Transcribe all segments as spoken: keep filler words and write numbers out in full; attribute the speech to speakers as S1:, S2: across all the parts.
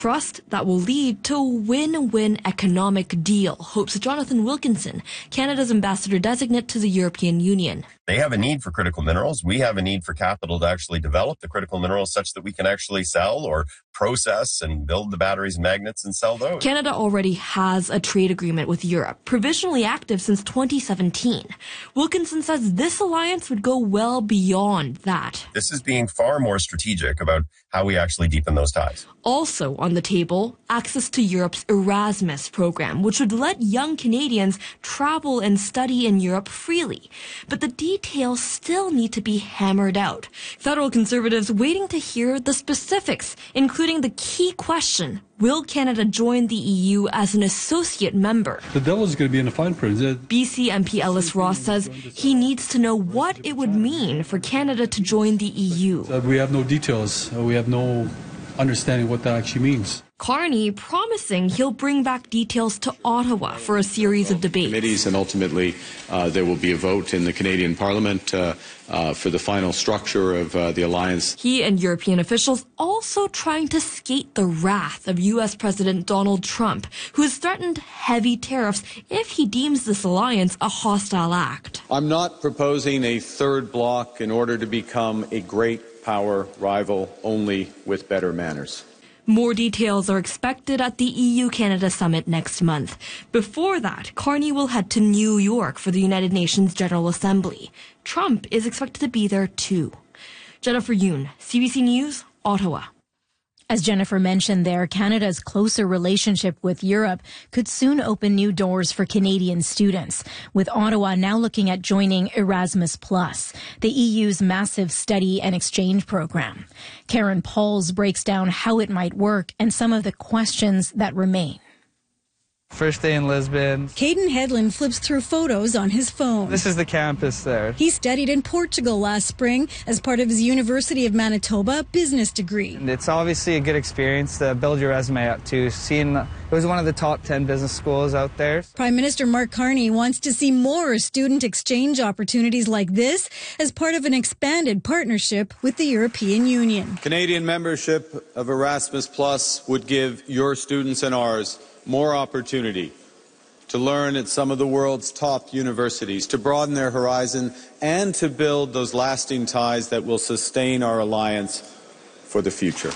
S1: Trust that will lead to a win-win economic deal, hopes Jonathan Wilkinson, Canada's ambassador-designate to the European Union.
S2: They have a need for critical minerals. We have a need for capital to actually develop the critical minerals such that we can actually sell or process and build the batteries and magnets and sell those.
S1: Canada already has a trade agreement with Europe, provisionally active since twenty seventeen. Wilkinson says this alliance would go well beyond that.
S2: This is being far more strategic about how we actually deepen those ties.
S1: Also on the table, access to Europe's Erasmus program, which would let young Canadians travel and study in Europe freely. But the details still need to be hammered out. Federal Conservatives waiting to hear the specifics, including the key question, will Canada join the E U as an associate member?
S3: The devil's going to be in the fine print.
S1: B C M P Ellis Ross says he needs to know what it would mean for Canada to join the E U.
S3: We have no details. We have no understanding what that actually means.
S1: Carney promising he'll bring back details to Ottawa for a series of debates.
S4: Committees, and ultimately uh, there will be a vote in the Canadian Parliament uh, uh, for the final structure of uh, the alliance.
S1: He and European officials also trying to skate the wrath of U S President Donald Trump, who has threatened heavy tariffs if he deems this alliance a hostile act.
S4: I'm not proposing a third bloc in order to become a great power rival, only with better manners.
S1: More details are expected at the E U-Canada summit next month. Before that, Carney will head to New York for the United Nations General Assembly. Trump is expected to be there too. Jennifer Yoon, C B C News, Ottawa.
S5: As Jennifer mentioned there, Canada's closer relationship with Europe could soon open new doors for Canadian students, with Ottawa now looking at joining Erasmus Plus, the E U's massive study and exchange program. Karen Pauls breaks down how it might work and some of the questions that remain.
S6: First day in Lisbon.
S7: Caden Headland flips through photos on his phone.
S6: This is the campus there.
S7: He studied in Portugal last spring as part of his University of Manitoba business degree.
S6: And it's obviously a good experience to build your resume up to. Seeing it was one of the top ten business schools out there.
S7: Prime Minister Mark Carney wants to see more student exchange opportunities like this as part of an expanded partnership with the European Union.
S4: Canadian membership of Erasmus Plus would give your students and ours more opportunity to learn at some of the world's top universities, to broaden their horizon, and to build those lasting ties that will sustain our alliance for the future.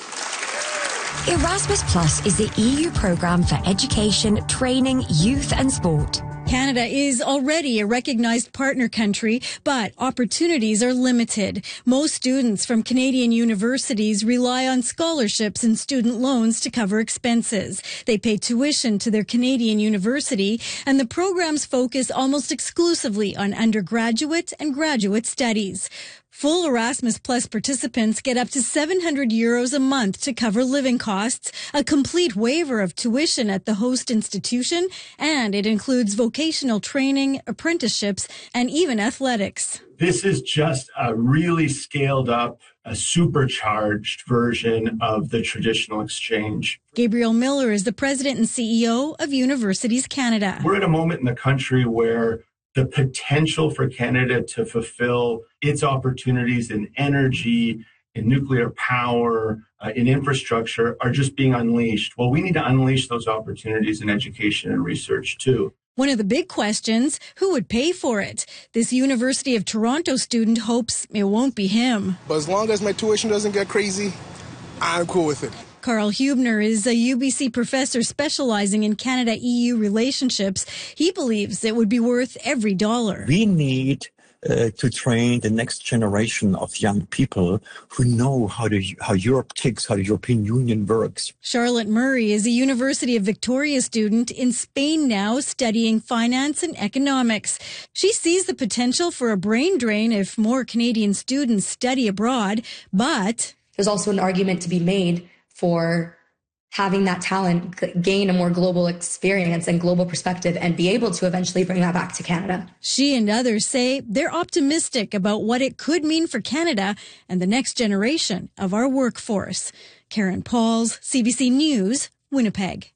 S8: Erasmus Plus is the E U programme for education, training, youth and sport.
S7: Canada is already a recognized partner country, but opportunities are limited. Most students from Canadian universities rely on scholarships and student loans to cover expenses. They pay tuition to their Canadian university, and the programs focus almost exclusively on undergraduate and graduate studies. Full Erasmus Plus participants get up to seven hundred euros a month to cover living costs, a complete waiver of tuition at the host institution, and it includes vocational training, apprenticeships, and even athletics.
S9: This is just a really scaled up, a supercharged version of the traditional exchange.
S7: Gabriel Miller is the president and C E O of Universities Canada.
S9: We're at a moment in the country where the potential for Canada to fulfill its opportunities in energy, in nuclear power, uh, in infrastructure are just being unleashed. Well, we need to unleash those opportunities in education and research too.
S7: One of the big questions, who would pay for it? This University of Toronto student hopes it won't be him.
S10: But as long as my tuition doesn't get crazy, I'm cool with it.
S7: Carl Hubner is a U B C professor specializing in Canada-E U relationships. He believes it would be worth every dollar.
S11: We need uh, to train the next generation of young people who know how to, how Europe ticks, how the European Union works.
S7: Charlotte Murray is a University of Victoria student in Spain now, studying finance and economics. She sees the potential for a brain drain if more Canadian students study abroad, but
S12: there's also an argument to be made for having that talent gain a more global experience and global perspective and be able to eventually bring that back to Canada.
S7: She and others say they're optimistic about what it could mean for Canada and the next generation of our workforce. Karen Pauls, C B C News, Winnipeg.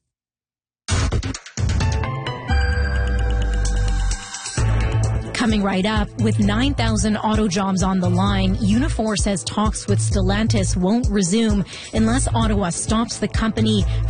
S5: Coming right up, with nine thousand auto jobs on the line, Unifor says talks with Stellantis won't resume unless Ottawa stops the company